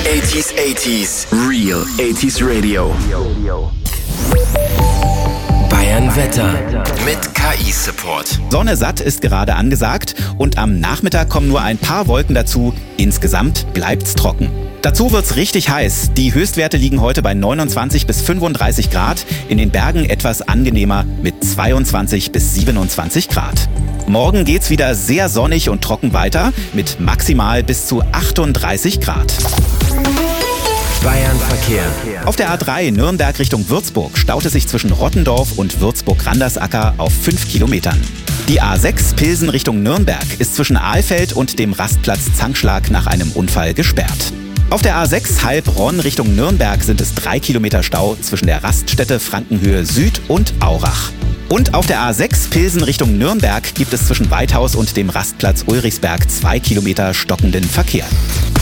80s, Real 80s Radio. Bayern Wetter mit KI-Support. Sonne satt ist gerade angesagt und am Nachmittag kommen nur ein paar Wolken dazu. Insgesamt bleibt's trocken. Dazu wird's richtig heiß. Die Höchstwerte liegen heute bei 29 bis 35 Grad. In den Bergen etwas angenehmer mit 22 bis 27 Grad. Morgen geht's wieder sehr sonnig und trocken weiter mit maximal bis zu 38 Grad. Bayern Verkehr. Auf der A3 Nürnberg Richtung Würzburg staut es sich zwischen Rottendorf und Würzburg-Randersacker auf 5 Kilometern. Die A6 Pilsen Richtung Nürnberg ist zwischen Ahlfeld und dem Rastplatz Zankschlag nach einem Unfall gesperrt. Auf der A6 Heilbronn Richtung Nürnberg sind es 3 Kilometer Stau zwischen der Raststätte Frankenhöhe Süd und Aurach. Und auf der A6 Pilsen Richtung Nürnberg gibt es zwischen Weithaus und dem Rastplatz Ulrichsberg 2 Kilometer stockenden Verkehr.